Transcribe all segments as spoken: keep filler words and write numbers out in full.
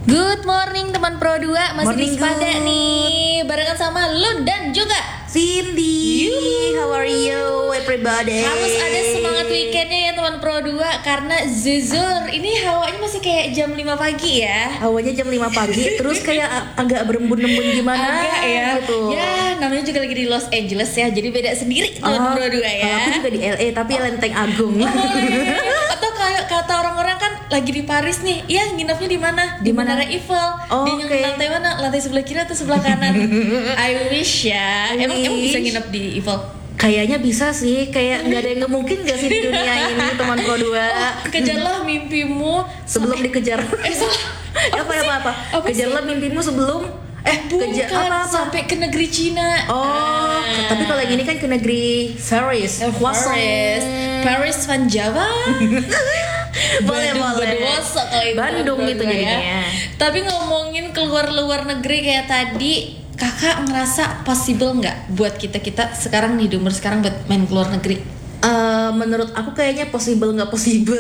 Good morning teman Pro dua, masih Morning, di Spada good. nih, barengan sama Lun dan juga Cindy, Yuhu. how are you everybody? harus ada semangat weekendnya ya teman Pro dua, karena zuzur, ini hawanya masih kayak jam lima pagi ya. Awalnya jam lima pagi, terus kayak a- agak berembun-embun gimana Agak ya, gitu. ya namanya juga lagi di Los Angeles ya, jadi beda sendiri teman Pro dua ya. Kalau aku juga di L A tapi Lenteng Agung. Atau kayak kata orang-orang kan lagi di Paris nih, ya nginepnya di mana? Di Di mana? Menara Eiffel. Oh, di yang oke. lantai mana? Lantai sebelah kiri atau sebelah kanan? I wish ya. Emang emang bisa nginep di Eiffel? Kayaknya bisa sih, kayak nggak ada yang nggak mungkin gak sih di dunia ini teman Pro dua. Oh, kejarlah mimpimu Sebelum sampai- dikejar. Eh salah. apa apa apa? Apa sih? Kejarlah mimpimu sebelum eh Bukan, kejar apa apa? sampai ke negeri Cina. Oh, Ah. tapi kalau yang ini kan ke negeri Paris. Eh, Croissant. Paris, Paris Van Java. Boleh, Bandung boleh. Bondowoso kalau itu Bandung Pro gitu dua jadinya. Tapi ngomongin keluar-luar negeri kayak tadi, kakak ngerasa possible nggak buat kita kita sekarang nih di umur sekarang buat main keluar negeri? Eh, menurut aku kayaknya possible nggak possible.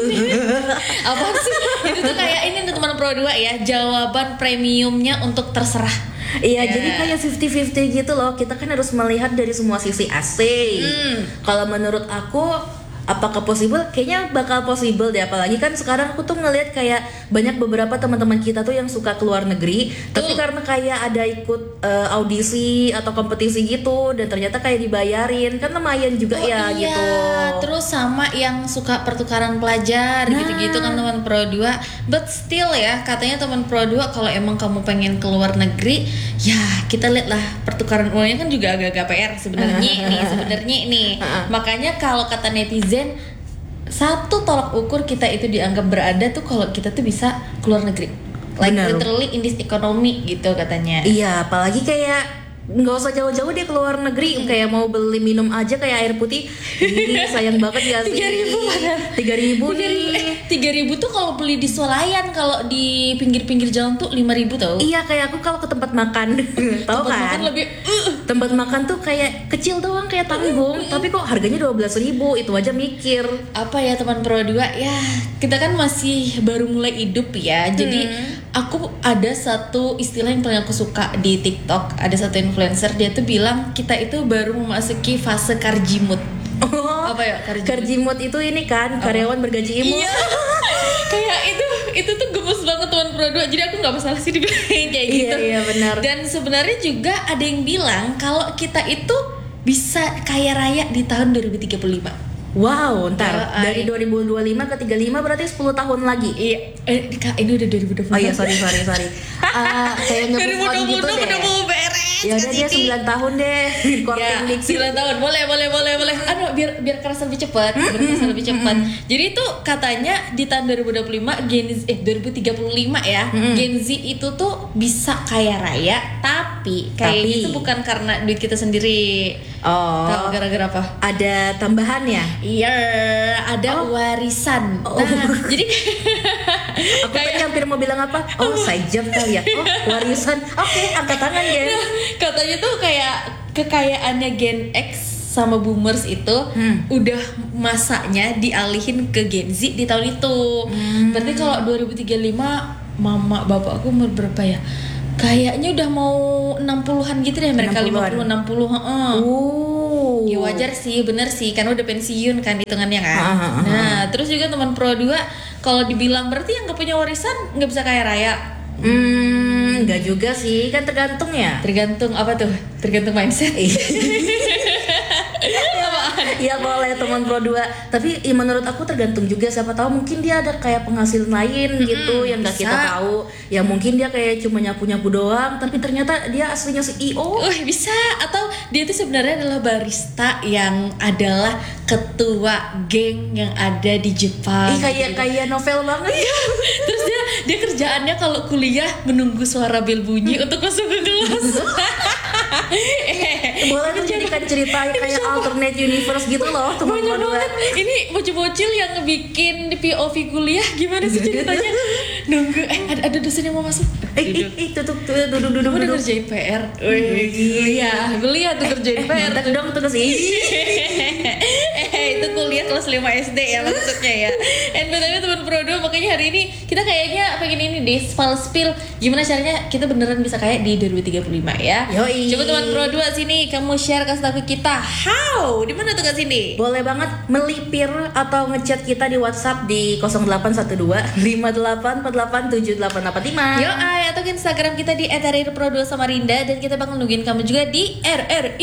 Apa sih? Itu tuh kayak ini untuk teman Pro dua ya, jawaban premiumnya untuk terserah. Iya, Ya. jadi kayak fifty fifty gitu loh. Kita kan harus melihat dari semua sisi asik. Hmm. Kalau menurut aku apakah possible? Kayaknya bakal possible deh. Apalagi kan sekarang aku tuh ngelihat kayak banyak beberapa teman-teman kita tuh yang suka keluar negeri, tapi karena kayak ada ikut eh, audisi atau kompetisi gitu dan ternyata kayak dibayarin, kan lumayan juga Oh ya iya, gitu. terus sama yang suka pertukaran pelajar Nah. gitu-gitu kan teman Pro dua. But still ya, katanya teman Pro dua kalau emang kamu pengen keluar negeri, ya kita lihatlah pertukaran uangnya kan juga agak-agak P R sebenarnya nih, sebenarnya nih. Makanya kalau kata netizen, satu tolak ukur kita itu dianggap berada tuh kalau kita tuh bisa keluar negeri. Like Benar. literally in this economy gitu katanya. Iya, apalagi kayak nggak usah jauh-jauh deh keluar negeri, kayak mau beli minum aja kayak air putih, ini sayang banget gak sih? Tiga ribu padahal. Tiga ribu Tiga ribu, nih. eh, tiga ribu tuh kalau beli di swalayan, kalau di pinggir-pinggir jalan tuh lima ribu tau. Iya, kayak aku kalau ke tempat makan, tahu Tempat kan? makan lebih uh, Tempat makan tuh kayak kecil doang, kayak tanggung, tapi kok harganya dua belas ribu, itu aja mikir. apa ya teman Pro dua ya, kita kan masih baru mulai hidup ya. Jadi aku ada satu istilah yang paling aku suka di TikTok, ada satu influencer, dia tuh bilang kita itu baru memasuki fase karjimut. Oh, Apa ya karjimut? Karjimut itu ini kan karyawan bergaji imut. Iya. Kayak itu itu tuh gemes banget teman Pro dua. Jadi aku nggak masalah sih dibilang kayak Iya, gitu. iya, benar. Dan sebenarnya juga ada yang bilang kalau kita itu bisa kaya raya di tahun dua ribu tiga puluh lima. Wow, ntar Ya, dari ay. dua ribu dua puluh lima ke tiga puluh lima berarti sepuluh tahun lagi. Iya, eh Kak, ini udah dua ribu dua puluh. Oh iya, sorry sorry sorry. Ah, kayak ngebut lagi gitu deh. udah mau beres. Ya udah dia sembilan tahun deh. Ya, Korting dikit. sembilan tahun. Boleh, boleh, boleh, boleh. Aduh, biar biar kerasa lebih cepat, biar kerasa lebih cepat. Jadi itu katanya di tahun dua ribu dua puluh lima Gen Z, eh dua ribu tiga puluh lima ya. Gen Z itu tuh bisa kaya raya, tapi kayak Tapi. itu bukan karena duit kita sendiri. Oh, Tahu gara-gara apa? ada tambahan ya? Iya, ada warisan. Oh. Nah, jadi Aku tadi hampir mau bilang apa? Oh, side job kali ya. Oh, warisan. Oke, angkat tangan ya. katanya tuh kayak kekayaannya Gen X sama Boomers itu Hmm. udah masanya dialihin ke Gen Z di tahun itu. Hmm. Berarti kalau dua ribu tiga puluh lima mama bapak aku umur berapa ya? Kayaknya udah mau enam puluhan gitu deh mereka, lima puluh enam puluh, heeh. Oh. Ya wajar sih, bener sih, karena udah pensiun kan hitungannya kan. Ah, ah, ah. Nah, terus juga teman Pro dua kalau dibilang berarti yang gak punya warisan nggak bisa kaya raya. Hmm, enggak juga sih, kan tergantung ya. Tergantung apa tuh? Tergantung mindset. Iya boleh teman Pro dua. Tapi ya, menurut aku tergantung juga, siapa tahu mungkin dia ada kayak penghasilan lain gitu yang nggak bisa. kita tahu. Ya mungkin dia kayak cuma nyapu-nyapu doang, tapi ternyata dia aslinya C E O. Wah bisa, atau dia itu sebenarnya adalah barista yang adalah ketua geng yang ada di Jepang. Ih, kayak kayak novel banget. Terus dia dia kerjaannya kalau kuliah menunggu suara bel bunyi untuk masuk ke kelas. eh, Boleh tuh jadikan cerita kayak alternate universe gitu loh teman Pro banyak dua. banget. Ini bocil-bocil yang ngebikin di P O V kuliah gimana sih ceritanya? Nunggu eh ada, ada dosen yang mau masuk. Eh, ih, ih, tutup, tuh, duduk, duduk, Udah duduk. ngerjain P R. Wih, iya, kuliah tuh kerjain P R. Minta dong tuh sih. Eh, itu itu kuliah kelas lima S D ya maksudnya ya. And betulnya teman Prodo, makanya hari ini kita kayaknya pengen ini deh, spill spill gimana caranya kita beneran bisa kaya di dua ribu tiga puluh lima ya. Yoi. Coba teman Prodo sini kamu share, kasih tahu ke kita how, di mana tuh Kak Cindy? Boleh banget melipir atau ngechat kita di WhatsApp di nol delapan satu dua lima delapan empat delapan tujuh delapan delapan lima. Yo, ay, atau ke Instagram kita di et r r pro dua Samarinda, dan kita bakal nungguin kamu juga di R R I